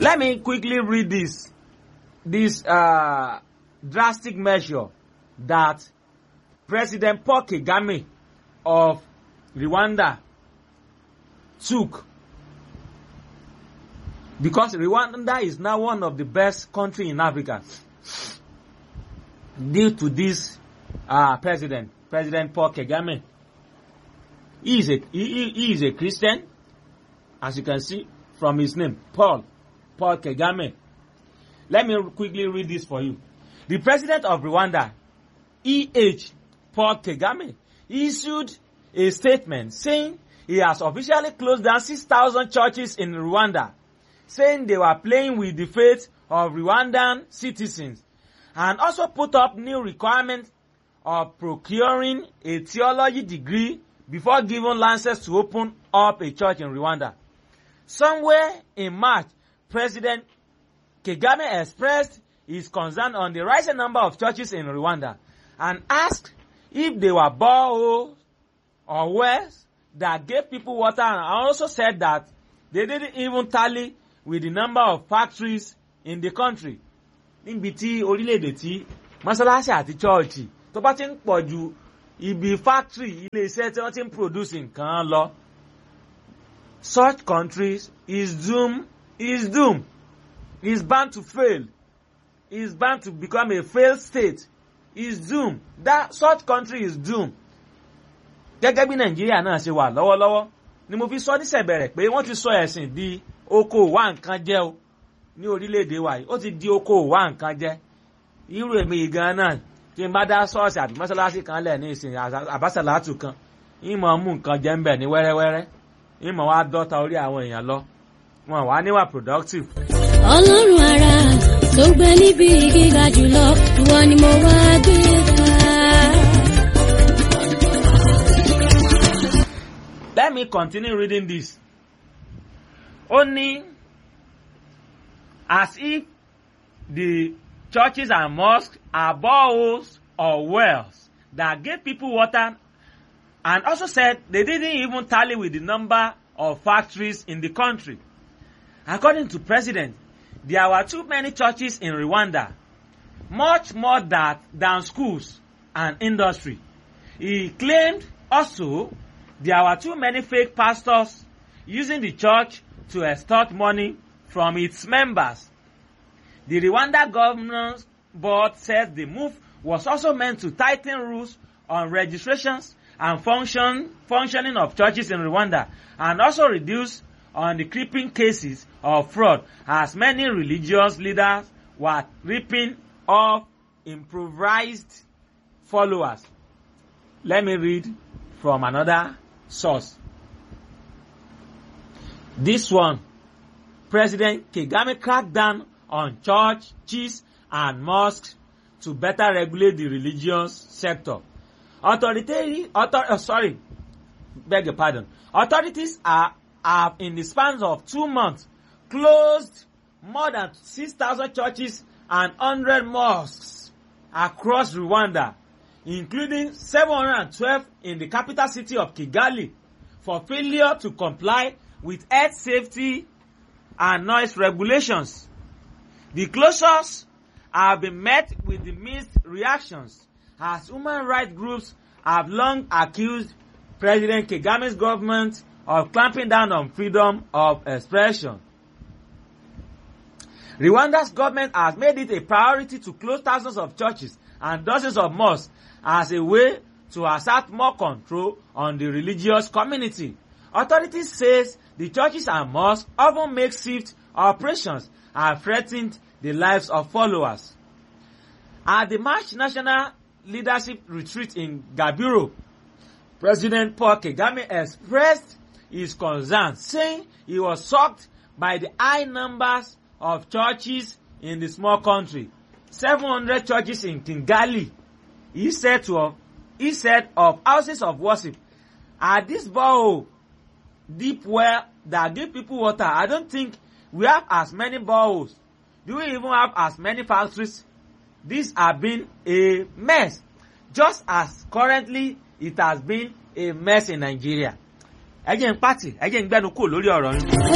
Let me quickly read this drastic measure that President Paul Kagame of Rwanda took, because Rwanda is now one of the best countries in Africa due to this President Paul Kagame. He is a Christian, as you can see from his name, Paul Kagame. Let me quickly read this for you. The president of Rwanda, Paul Kagame, issued a statement saying he has officially closed down 6,000 churches in Rwanda, saying they were playing with the faith of Rwandan citizens, and also put up new requirements of procuring a theology degree before giving license to open up a church in Rwanda. Somewhere in March, President Kagame expressed his concern on the rising number of churches in Rwanda and asked if they were boreholes or wells that gave people water, and also said that they didn't even tally with the number of factories in the country. Níbi tí orílẹ̀-èdè tí mọ́sálásí àti chọ́ọ̀chì tó bá ti ń pọ̀ ju ibi factory ilé iṣẹ́ tí wọ́n ti ń produce nǹkan lọ, such countries is doomed, is bound to fail, is bound to become a failed state, is doomed. That such country is doomed. Gẹ́gẹ́ bí Nàìjíríà náà ṣe wà lọ́wọ́lọ́wọ́ ni mo fi sọ níṣẹ̀bẹ̀rẹ̀ pé wọ́n ti sọ ẹ̀sìn di okòwò nǹkan jẹ́ o ní orílẹ̀-èdè wa yìí. Ó ti di okòwò nǹkan jẹ́. Irú èmi gan náà tí n bá dá ṣọ́ọ̀ṣì àbí mọ́sálásí kan lẹ̀ ní ìsìn àbásàlátù kan, ìmọ̀ mú nǹkan jẹ́ ń bẹ̀ ní wẹ́rẹ́wẹ́rẹ́, ìmọ̀ wá dọ́ta orí àwọn èèyàn lọ, wọn wá níwà productive. Ọlọ́run ara tó gbé níbi gíga jùlọ, ìwọ ni mo wá gbé ká. Let me continue reading this. Only as if the churches and mosques are boreholes or wells that gave people water, and also said they didn't even tally with the number of factories in the country. According to President, there were too many churches in Rwanda, much more than schools and industry. He claimed also there were too many fake pastors using the church to extort money from its members. The Rwanda Governance Board said the move was also meant to tighten rules on registrations and functioning of churches in Rwanda, and also reduce on the creeping cases of fraud, as many religious leaders were ripping off improvised followers. Let me read from another source. This one, President Kagame cracked down on churches and mosques to better regulate the religious sector. Authorities have in the span of 2 months closed more than 6,000 churches and 100 mosques across Rwanda, including 712 in the capital city of Kigali, for failure to comply with health safety and noise regulations. The closures have been met with the mixed reactions, as human rights groups have long accused President Kagame's government of clamping down on freedom of expression. Rwanda's government has made it a priority to close thousands of churches and dozens of mosques as a way to assert more control on the religious community. Authorities say the churches and mosques often make makeshift operations and threatened the lives of followers. At the March National Leadership Retreat in Gabiro, President Paul Kagame expressed his concern, saying he was shocked by the high numbers of churches in the small country. 700 churches in Kigali, he said of houses of worship. At this borehole, deep well that give people water, I don't think we have as many boreholes. Do we even have as many factories? This has been a mess, just as currently it has been a mess in Nigeria. Ẹ jẹ́ n gbẹ́nu kúrò lórí ọ̀rọ̀ yìí.